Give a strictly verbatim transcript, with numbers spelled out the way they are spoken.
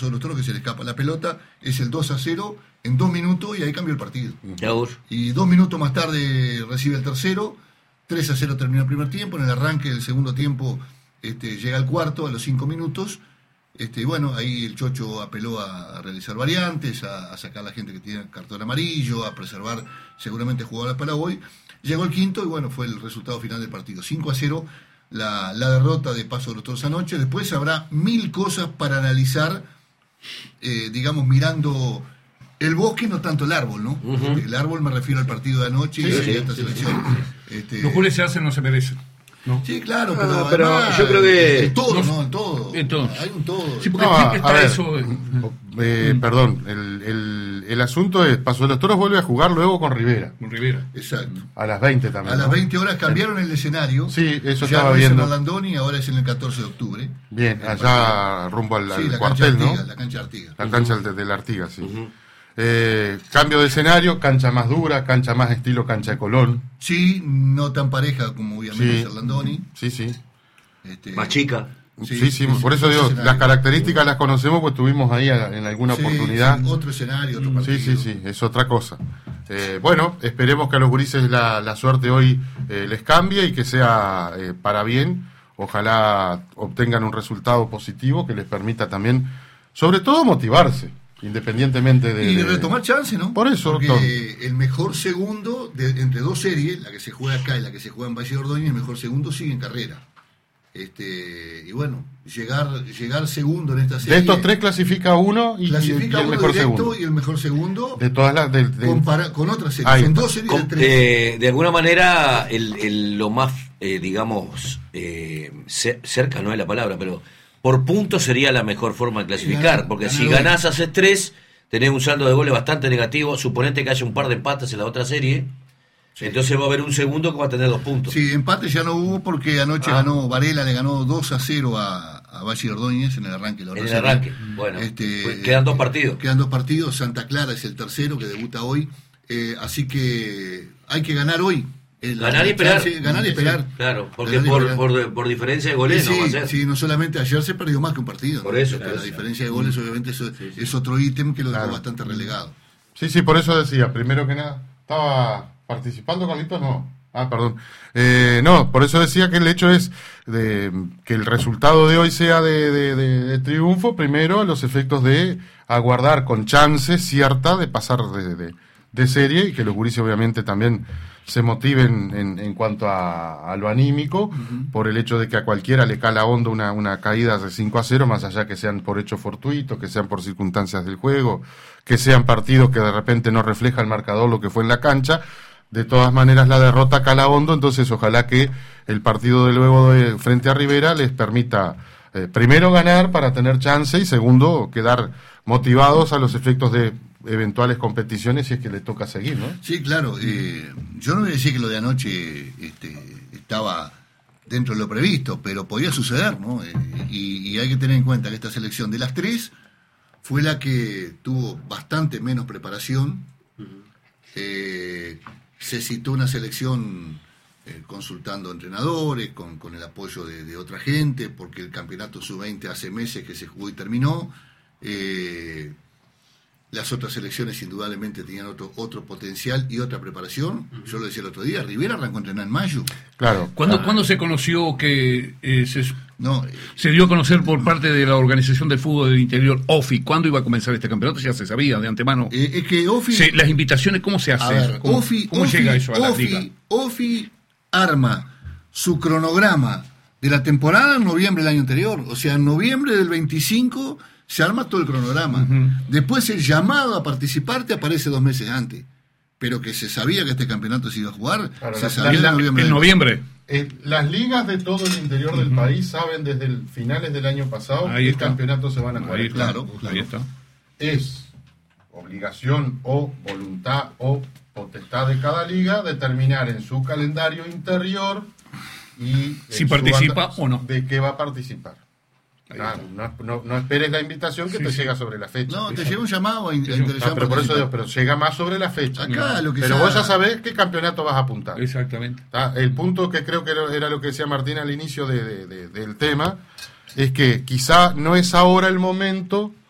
Paso de los Toros que se le escapa la pelota, es el dos a cero en dos minutos y ahí cambió el partido. Y dos minutos más tarde recibe el tercero, tres a cero terminó el primer tiempo, en el arranque del segundo tiempo este, llega al cuarto a los cinco minutos, este, y bueno, ahí el Chocho apeló a, a realizar variantes, a, a sacar a la gente que tiene cartón amarillo, a preservar seguramente jugadores para hoy. Llegó el quinto y bueno, fue el resultado final del partido, cinco a cero. La, la derrota de Paso de los Toros anoche. Después habrá mil cosas para analizar, eh, digamos, mirando el bosque, no tanto el árbol, ¿no? Uh-huh. El árbol me refiero al partido de anoche sí, y sí, a esta sí. selección. Este, Los goles se hacen, no se merecen. ¿No? Sí, claro, pero, pero, pero además, yo creo que en todo, no, ¿no? En todo. En todo. Hay un todo. Sí, porque no, siempre está ver, eso. Eh, perdón, el, el, el asunto es, Paso de los Toros vuelve a jugar luego con Rivera. Con Rivera. Exacto. A las veinte también. A las ¿no? veinte horas cambiaron el escenario. Sí, eso ya estaba no viendo. Es en Orlandoni, ahora es en el catorce de octubre. Bien, allá rumbo al, sí, al la cuartel, cancha Artigas, ¿no? La cancha Artigas. La cancha uh-huh. de la Artigas, sí. Uh-huh. Eh, cambio de escenario, cancha más dura, cancha más estilo cancha de Colón. Sí, no tan pareja como obviamente sí. Orlandoni. Sí, sí. Este, más chica. Sí, sí, sí, por eso digo, las características las conocemos, pues estuvimos ahí a, en alguna sí, oportunidad. Sí, otro escenario, otro partido. Sí, sí, sí, es otra cosa. Eh, bueno, esperemos que a los gurises la, la suerte hoy eh, les cambie y que sea eh, para bien. Ojalá obtengan un resultado positivo que les permita también, sobre todo, motivarse, independientemente de... Y retomar chance, ¿no? Por eso, porque doctor. El mejor segundo, de, entre dos series, la que se juega acá y la que se juega en Valle de Ordóñez, el mejor segundo sigue en carrera. Este, y bueno, llegar llegar segundo en esta serie. De estos tres clasifica uno y, clasifica y el uno mejor directo segundo. Y el mejor segundo de todas las de, de... Compara, con otras series. Son dos series con, de tres. Eh, de alguna manera, el, el, lo más, eh, digamos, eh, cerca no es la palabra, pero por puntos sería la mejor forma de clasificar. Ganar, porque ganar si hoy. ganás, haces tres, tenés un saldo de goles bastante negativo. Suponete que haya un par de empates en la otra serie. Sí. Entonces va a haber un segundo que va a tener dos puntos. Sí, empate ya no hubo porque anoche ah. ganó Varela, le ganó dos a cero a, a Valle de Ordóñez en el arranque. La en el arranque, bueno. Este, pues quedan dos partidos. Quedan dos partidos, Santa Clara es el tercero que debuta hoy. Eh, así que hay que ganar hoy. El, ganar y esperar. Chance, ganar y esperar. Sí, claro, porque por, esperar. Por, por diferencia de goles sí, no va a ser. Sí, no solamente ayer se perdió más que un partido. Por eso. Claro, la diferencia de goles obviamente es, sí, sí. es otro ítem que lo dejó claro. bastante relegado. Sí, sí, por eso decía, primero que nada, estaba... ¿Participando, Carlitos? No. Ah, perdón. Eh, no, por eso decía que el hecho es de que el resultado de hoy sea de, de, de, de triunfo, primero a los efectos de aguardar con chance cierta de pasar de, de, de serie y que los gurises obviamente también se motiven en, en cuanto a, a lo anímico, uh-huh. por el hecho de que a cualquiera le cala hondo una, una caída de cinco a cero, más allá que sean por hechos fortuitos, que sean por circunstancias del juego, que sean partidos que de repente no refleja el marcador lo que fue en la cancha. De todas maneras la derrota cala hondo, entonces ojalá que el partido de luego de frente a Rivera les permita eh, primero ganar para tener chance y segundo quedar motivados a los efectos de eventuales competiciones si es que le toca seguir, ¿no? Sí, claro. Eh, yo no voy a decir que lo de anoche este, estaba dentro de lo previsto, pero podía suceder, ¿no? Eh, y, y hay que tener en cuenta que esta selección de las tres fue la que tuvo bastante menos preparación. Eh, se citó una selección eh, consultando entrenadores, con, con el apoyo de, de otra gente, porque el campeonato sub veinte hace meses que se jugó y terminó. Eh, las otras selecciones indudablemente tenían otro otro potencial y otra preparación. Uh-huh. Yo lo decía el otro día, Rivera arrancó a entrenar en mayo. Claro. ¿Cuándo, ah. ¿cuándo se conoció que eh, se, no, eh, se dio a conocer por parte de la Organización del Fútbol del Interior, O F I, cuándo iba a comenzar este campeonato? Ya se sabía de antemano. Eh, es que O F I... Se, las invitaciones, ¿cómo se hace? A ver, ¿Cómo, O F I, ¿cómo O F I, llega eso a la O F I, liga? O F I arma su cronograma de la temporada en noviembre del año anterior. O sea, en noviembre del veinticinco... se arma todo el cronograma. Uh-huh. Después el llamado a participar te aparece dos meses antes. Pero que se sabía que este campeonato se iba a jugar, claro, se la, sabía la, en noviembre. En noviembre. Eh, las ligas de todo el interior uh-huh. del país saben desde el finales del año pasado ahí qué está. campeonatos se van a jugar. Ahí, claro, claro. Ahí está. Es obligación o voluntad o potestad de cada liga determinar en su calendario interior y si participa o no. De qué va a participar. Claro, no, no, no esperes la invitación que sí, te sí. llega sobre la fecha. No, te llega un llamado a, a interesar. No, pero por eso digo, pero llega más sobre la fecha. Acá, lo que pero sea... vos ya sabés qué campeonato vas a apuntar. Exactamente. ¿Tá? El punto que creo que era lo que decía Martín al inicio de, de, de, del tema es que quizá no es ahora el momento